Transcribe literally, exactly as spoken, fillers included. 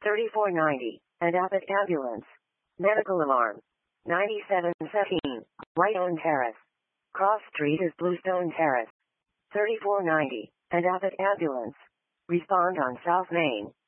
thirty-four ninety, and Abbott Ambulance. Medical alarm. ninety-seven seventeen, Whitehorn Terrace. Cross Street is Bluestone Terrace. thirty-four ninety, and Abbott Ambulance. Respond on South Main.